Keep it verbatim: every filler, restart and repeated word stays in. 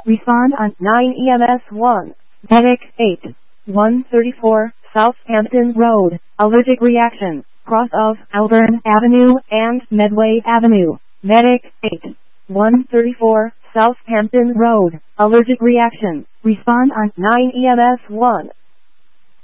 Respond on nine E M S one. Medic eight. one thirty-four, Southampton Road. Allergic reaction. Cross of Alburn Avenue and Medway Avenue. Medic eight. one thirty-four, Southampton Road. Allergic reaction. Respond on nine E M S one.